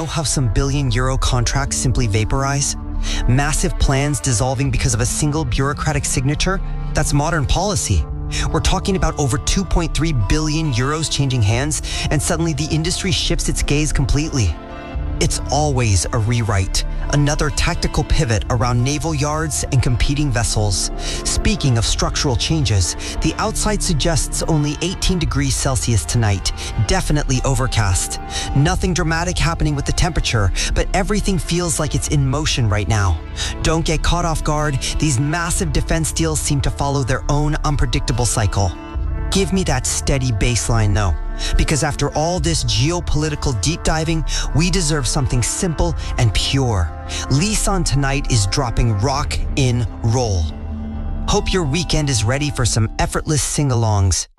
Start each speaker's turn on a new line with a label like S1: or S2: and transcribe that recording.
S1: how some billion-euro contracts simply vaporize? Massive plans dissolving because of a single bureaucratic signature? That's modern policy. We're talking about over 2.3 billion euros changing hands, and suddenly the industry shifts its gaze completely. It's always a rewrite, another tactical pivot around naval yards and competing vessels. Speaking of structural changes, the outside suggests only 18 degrees Celsius tonight, definitely overcast. Nothing dramatic happening with the temperature, but everything feels like it's in motion right now. Don't get caught off guard, these massive defense deals seem to follow their own unpredictable cycle. Give me that steady baseline though, because after all this geopolitical deep diving, we deserve something simple and pure. Lisan tonight is dropping rock in roll. Hope your weekend is ready for some effortless sing-alongs.